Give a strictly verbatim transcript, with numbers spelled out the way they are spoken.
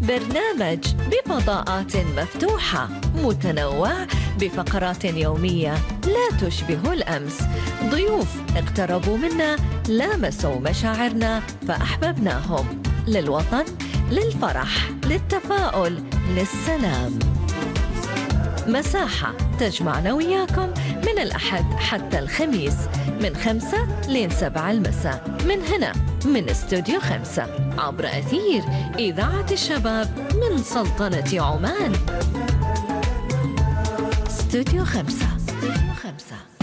برنامج بفضاءات مفتوحة متنوع بفقرات يومية لا تشبه الأمس. ضيوف اقتربوا منا، لامسوا مشاعرنا فأحببناهم. للوطن، للفرح، للتفاؤل، للسلام. مساحة تجمعنا وياكم من الأحد حتى الخميس من خمسة لين سبعة المساء، من هنا من استوديو خمسة عبر أثير إذاعة الشباب من سلطنة عمان. استوديو خمسة. استوديو خمسة.